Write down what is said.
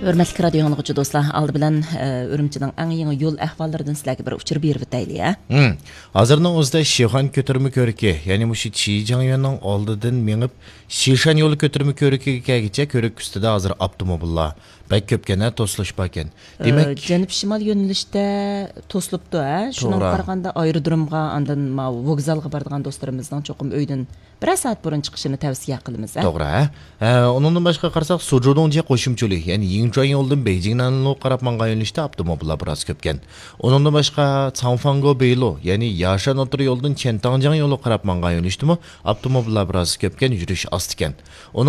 Hörmətli radio dinləyici dostlar, aldı bilən Ürümçinin ən yeni yol əhvallarından sizlərə bir uçur berib ötəyli ya. Hazırның o'zida Şixan көтөрмө көрікі, яғни мұшы Чижаңянның алдыдан меңіп, Шишан yolu көтөрмө көрікі кәгіче көрік үстіде hazır avtomobiller. Bək köpkənə toslış bakən. Demək, Cənub Şimal yönəlişdə toslubdu, Şunun qarğanda aerodromğa, andan vokzalğa bardığan dostlarımızdan çoxum öydən bir saat burun çıxışını təvsiyə qılımız. Doğru, Onundan başqa qarsaq, Suzhudongje qoşumçulu, yəni Yingchuan yoldan Beijingdən qarab manğa yönəlişdə avtomobiller biraz köpkən. Onundan başqa Changfango Beylo, yəni Yaşan otur yoldan Çentangjiang yolu qarab manğa yönəlişdə avtomobiller biraz köpkən yürüyüş astıkən.